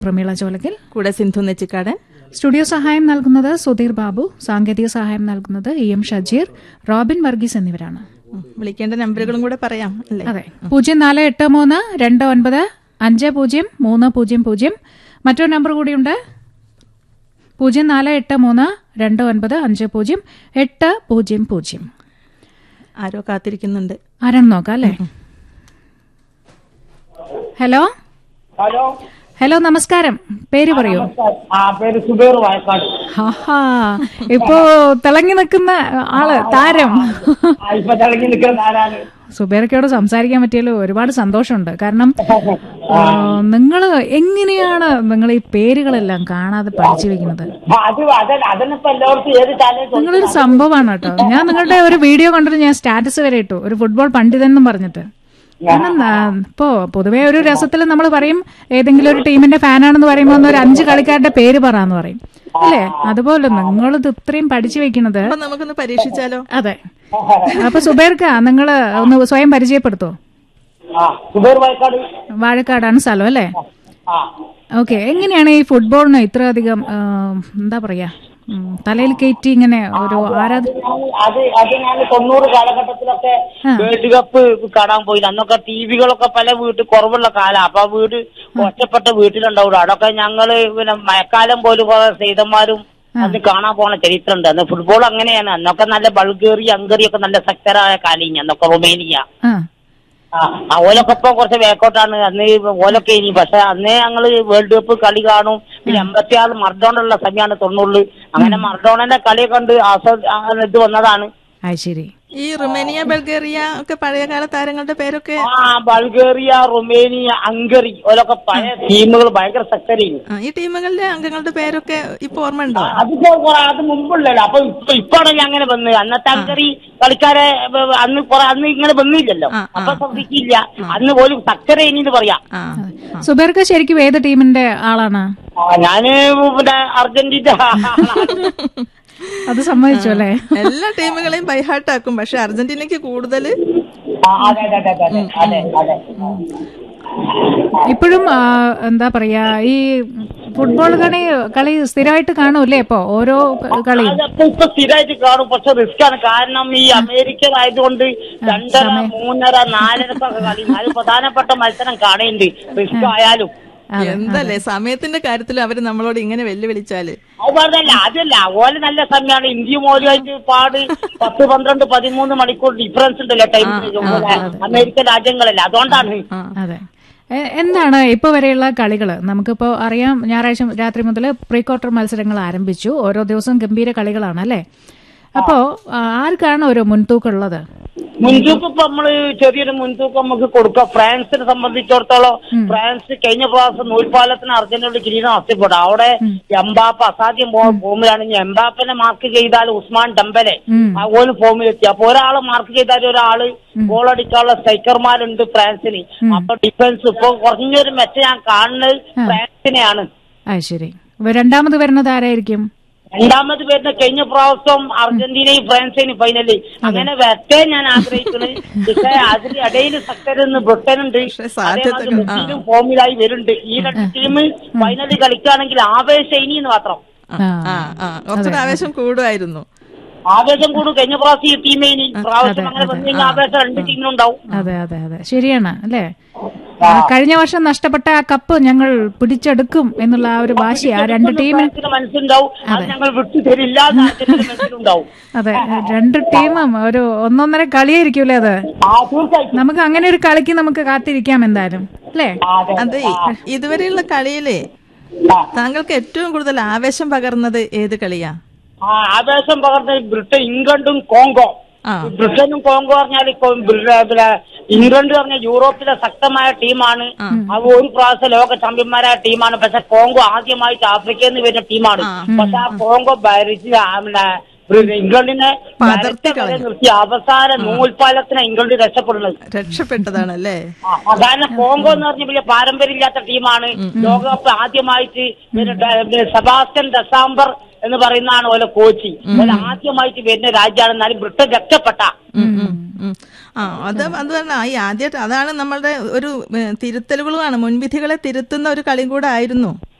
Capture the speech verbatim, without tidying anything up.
പ്രമീള ചോലക്കൽ, കൂടെ സിന്ധു നെച്ചിക്കാടൻ. സ്റ്റുഡിയോ സഹായം നൽകുന്നത് സുധീർ ബാബു, സാങ്കേതിക സഹായം നൽകുന്നത് E M Shajeer, Robin Varghese എന്നിവരാണ്. വിളിക്കേണ്ട നമ്പറുകളും കൂടെ പറയാം അല്ലേ? അതെ, പൂജ്യം നാല് എട്ട് മൂന്ന് രണ്ട് ഒൻപത് അഞ്ച് പൂജ്യം മൂന്ന് പൂജ്യം പൂജ്യം. മറ്റൊരു നമ്പർ കൂടിയുണ്ട്, പൂജ്യം നാല് എട്ട് മൂന്ന് രണ്ട് ഒൻപത് അഞ്ച് പൂജ്യം എട്ട് പൂജ്യം പൂജ്യം. ആരോ കാത്തിരിക്കുന്നുണ്ട്, ആരാണെന്ന് നോക്കാം അല്ലേ? ഹലോ ഹലോ ഹലോ നമസ്കാരം, പേര് പറയൂ. ആ പേര് സുബൈർ വയക്കാട്. ആഹാ, ഇപ്പോ തിളങ്ങി നിൽക്കുന്ന ആള്, താരം. ഇപ്പൊ തിളങ്ങി നിൽക്കുന്ന ആരാണ്? സുബൈറക്കയോട് സംസാരിക്കാൻ പറ്റിയല്ലോ, ഒരുപാട് സന്തോഷമുണ്ട്. കാരണം നിങ്ങൾ എങ്ങനെയാണ് നിങ്ങൾ ഈ പേരുകളെല്ലാം കാണാതെ പഠിച്ചു വെക്കുന്നത്? അത് അതിനിപ്പോ എല്ലാവർക്കും ഏത് ചാനൽ നിങ്ങളൊരു സംഭവമാണ് കേട്ടോ. ഞാൻ നിങ്ങളുടെ ഒരു വീഡിയോ കണ്ടിട്ട് ഞാൻ സ്റ്റാറ്റസ് വരെ ഇട്ടു, ഒരു ഫുട്ബോൾ പണ്ഡിതൻ പറഞ്ഞിട്ട്. കാരണം ഇപ്പോ പൊതുവെ ഒരു രസത്തിൽ നമ്മൾ പറയും, ഏതെങ്കിലും ഒരു ടീമിന്റെ ഫാനാണെന്ന് പറയുമ്പോൾ ഒരു അഞ്ച് കളിക്കാരുടെ പേര് പറയാന്ന് പറയും അല്ലേ? അതുപോലെ നിങ്ങളിത് ഇത്രയും പഠിച്ചു വെക്കുന്നത് നമുക്കൊന്ന് പരീക്ഷിച്ചാലോ? അതെ. അപ്പൊ സുബൈർക്ക, നിങ്ങള് ഒന്ന് സ്വയം പരിചയപ്പെടുത്തോ? വാഴക്കാടാണ് സ്ഥലം അല്ലേ? ഓക്കെ. എങ്ങനെയാണ് ഈ ഫുട്ബോളിന് ഇത്ര അധികം എന്താ പറയാ തലയിൽ കയറ്റി ഇങ്ങനെ ഒരു ആരാധന? അത് അത് ഞാൻ തൊണ്ണൂറ് കാലഘട്ടത്തിലൊക്കെ വേൾഡ് കപ്പ് കാണാൻ പോയി. അന്നൊക്കെ ടി വികളൊക്കെ പല വീട്ടിൽ കുറവുള്ള കാലം. അപ്പൊ വീട് ഒറ്റപ്പെട്ട വീട്ടിലുണ്ടാവും. അതൊക്കെ ഞങ്ങള് പിന്നെ മഴക്കാലം പോലും കുറെ സൈതന്മാരും അന്ന് കാണാൻ പോണ ചരിത്രമുണ്ട്. അന്ന് ഫുട്ബോൾ അങ്ങനെയാണ്. അന്നൊക്കെ നല്ല ബൾഗേറി ഹംഗറി ഒക്കെ നല്ല ശക്തരായ കാലം. അന്നൊക്കെ റൊമേനിയ ആ ഓലൊക്കെ ഇപ്പൊ കുറച്ച് വേക്കോട്ടാണ്. അന്ന് ഓലൊക്കെ ഇനി. പക്ഷെ അന്നേ ഞങ്ങള് വേൾഡ് കപ്പ് കളി കാണും. പിന്നെ എൺപത്തിയാറ് മർഡോണുള്ള സമയമാണ് തൊണ്ണൂറില്. അങ്ങനെ മർഡോണന്റെ കളി കണ്ട് ആസ്വദ ഇത് വന്നതാണ്. ശരി. ഈ റുമേനിയ, ബൾഗേറിയ ഒക്കെ പഴയകാല താരങ്ങളുടെ പേരൊക്കെ? ആ ബൾഗേറിയ, റുമേനിയ, ഹംഗറി ഓലൊക്കെ പഴയ ടീമുകൾ ഭയങ്കര ശക്തരായിരുന്നു. ഈ ടീമുകളിലെ അംഗങ്ങളുടെ പേരൊക്കെ ഇപ്പൊ ഓർമ്മ ഉണ്ടോ? അതിപ്പോ അത് മുമ്പുള്ളല്ലോ. അപ്പൊ ഇപ്പൊ ഇപ്പാണല്ലോ അങ്ങനെ വന്ന്. അന്നത്തെ ഹംഗറി കളിക്കാരെ അന്ന് അന്ന് ഇങ്ങനെ വന്നില്ലല്ലോ. അപ്പൊ ശ്രദ്ധിക്കില്ല. അന്ന് പോലും ശക്തരേനിന്ന് പറയാം. സുബൈർക്ക് ശരിക്കും ഏത് ടീമിന്റെ ആളാണ്? ഞാന് പിന്നെ അർജന്റീന. അത് സമ്മതിച്ചു അല്ലേ? എല്ലാ ടീമുകളെയും ബൈഹാർട്ടാക്കും. പക്ഷെ അർജന്റീനക്ക് കൂടുതൽ. ഇപ്പോഴും എന്താ പറയാ, ഈ ഫുട്ബോൾ കളി കളി സ്ഥിരമായിട്ട് കാണൂല്ലേ? ഇപ്പൊ ഓരോ കളിയും ഇപ്പൊ സ്ഥിരമായിട്ട് കാണും. പക്ഷെ റിസ്ക് ആണ്. കാരണം ഈ അമേരിക്കൻ ആയതുകൊണ്ട് രണ്ടര മൂന്നര നാലരക്കൊക്കെ കളി. അത് പ്രധാനപ്പെട്ട മത്സരം കാണേണ്ടി റിസ്ക് ആയാലും. എന്തല്ലേ സമയത്തിന്റെ കാര്യത്തിൽ അവര് നമ്മളോട് ഇങ്ങനെ വെല്ലുവിളിച്ചാല്? അത് പറഞ്ഞല്ല, അതല്ല ഓല് നല്ല സമയമാണ്. ഇന്ത്യയും ഓലുമായിട്ട് പാട് പത്ത് പന്ത്രണ്ട് പതിമൂന്ന് മണിക്കൂർ ഡിഫറൻസ് ഉണ്ടല്ലോ ടൈം. അമേരിക്കൻ രാജ്യങ്ങളല്ല, അതുകൊണ്ടാണ്. അതെ. എന്താണ് ഇപ്പൊ വരെയുള്ള കളികള്? നമുക്കിപ്പോ അറിയാം, ഞായറാഴ്ച രാത്രി മുതൽ പ്രീ ക്വാർട്ടർ മത്സരങ്ങൾ ആരംഭിച്ചു. ഓരോ ദിവസവും ഗംഭീര കളികളാണ് അല്ലെ? അപ്പോ ആർക്കാണ് ഒരു മുൻതൂക്കം ഉള്ളത്? മുൻതൂക്കം ഇപ്പൊ നമ്മള് ചെറിയൊരു മുൻതൂക്കം നമുക്ക് കൊടുക്കാം. ഫ്രാൻസിനെ സംബന്ധിച്ചിടത്തോളം ഫ്രാൻസ് കഴിഞ്ഞ പ്രാവശ്യം നൂൽപാലത്തിന് അർജന്റീനയുടെ കിരീടം നഷ്ടപ്പെടും. അവിടെ എംബാപ്പ അസാധ്യം ഫോമിലാണെങ്കിൽ എംബാപ്പനെ മാർക്ക് ചെയ്താൽ ഉസ്മാൻ ഡംബലെ ആ ഓല് ഫോമിലെത്തി. അപ്പൊ ഒരാള് മാർക്ക് ചെയ്താൽ ഒരാള് ഗോൾ അടിക്കാനുള്ള സ്ട്രൈക്കർമാരുണ്ട് ഫ്രാൻസിന്. അപ്പൊ ഡിഫൻസ് ഇപ്പൊ കുറഞ്ഞൊരു മെച്ച ഞാൻ കാണുന്നത് ഫ്രാൻസിനെയാണ്. ശരി. രണ്ടാമത് വരുന്നത് ആരായിരിക്കും? രണ്ടാമത് വരുന്ന കഴിഞ്ഞ പ്രാവശ്യം അർജന്റീനയും ഫ്രാൻസിനും ഫൈനല്. അങ്ങനെ വരട്ടെ ഞാൻ ആഗ്രഹിക്കുന്നത്. പക്ഷേ അതിനിടയിൽ ശക്തരെന്ന് ബ്രിട്ടനുണ്ട്, ബ്രസീലും ഫോമിലായി വരുന്നുണ്ട്. ഈ രണ്ട് ടീം ഫൈനലിൽ കളിക്കുകയാണെങ്കിൽ ആവേശം ഇനിയെന്ന് മാത്രം. ആവേശം കൂടുമായിരുന്നു. ആവേശം കൂടും. കഴിഞ്ഞ പ്രാവശ്യം ഈ ടീമേ ഇനി പ്രാവശ്യം അങ്ങനെ വന്നു കഴിഞ്ഞാൽ ആവേശം രണ്ട് ടീമിനുണ്ടാവും. അതെ അതെ അതെ, ശരിയാണ് അല്ലേ? കഴിഞ്ഞ വർഷം നഷ്ടപ്പെട്ട ആ കപ്പ് ഞങ്ങൾ പിടിച്ചെടുക്കും എന്നുള്ള ആ ഒരു വാശി ആ രണ്ട് ടീമിന് മനസ്സിലുണ്ടാവും. ഞങ്ങൾ വിട്ടു തരില്ല. അതെ, രണ്ട് ടീമും ഒരു ഒന്നൊന്നര കളിയായിരിക്കൂലേ അത്? നമുക്ക് അങ്ങനെ ഒരു കളിക്ക് നമുക്ക് കാത്തിരിക്കാം എന്തായാലും അല്ലേ? അതെ. ഇതുവരെയുള്ള കളിയിലെ താങ്കൾക്ക് ഏറ്റവും കൂടുതൽ ആവേശം പകർന്നത് ഏത് കളിയാ? ആവേശം പകർന്നത് ബ്രിട്ടൻ, ഇംഗ്ലണ്ടും കോങ്കോ. ബ്രിട്ടനും കോങ്കോ പറഞ്ഞാൽ ഇപ്പൊ ഇംഗ്ലണ്ട് പറഞ്ഞ യൂറോപ്പിലെ ശക്തമായ ടീമാണ്. അത് ഒരു പ്രാവശ്യം ലോക ചാമ്പ്യന്മാരായ ടീമാണ്. പക്ഷെ കോങ്കോ ആദ്യമായിട്ട് ആഫ്രിക്കയിൽ നിന്ന് വരുന്ന ടീമാണ്. പക്ഷെ ആ കോങ്കോ ഭരിച്ച് ഇംഗ്ലണ്ടിനെ നിർത്തി അവസാന നൂൽപാലത്തിന് ഇംഗ്ലണ്ട് രക്ഷപ്പെടുന്നത്. രക്ഷപ്പെട്ടതാണല്ലേ? കാരണം കോങ്കോ എന്ന് പറഞ്ഞ വലിയ പാരമ്പര്യമില്ലാത്ത ടീമാണ്. ലോകകപ്പ് ആദ്യമായിട്ട് സെബാസ്റ്റ്യൻ ഡസാംബർ എന്ന് പറയുന്നതാണ് ഓലെ കോച്ച്. ഓലെ ആദ്യമായിട്ട് വരുന്ന രാജ്യമാണ്, എന്നാലും ബ്രിട്ടൻ രക്ഷപ്പെട്ട. ആ അത് അത് തന്നെ ഈ ആദ്യമായിട്ട് അതാണ് നമ്മളുടെ ഒരു തിരുത്തലുകളുമാണ്, മുൻവിധികളെ തിരുത്തുന്ന ഒരു കളിയും കൂടെ ആയിരുന്നു.